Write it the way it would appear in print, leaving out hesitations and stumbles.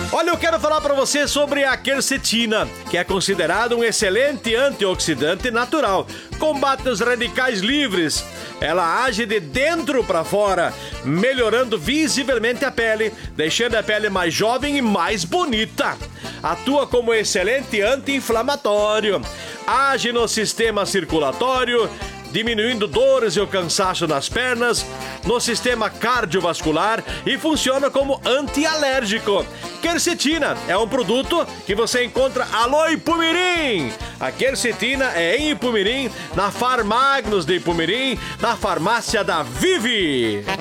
Olha, eu quero falar para você sobre a quercetina, que é considerado um excelente antioxidante natural. Combate os radicais livres. Ela age de dentro para fora, melhorando visivelmente a pele, deixando a pele mais jovem e mais bonita. Atua como excelente anti-inflamatório. Age no sistema circulatório, diminuindo dores e o cansaço nas pernas, no sistema cardiovascular e funciona como antialérgico. Quercetina é um produto que você encontra alô Ipumirim. A quercetina é em Ipumirim, na Farmagnos de Ipumirim, na farmácia da Vivi.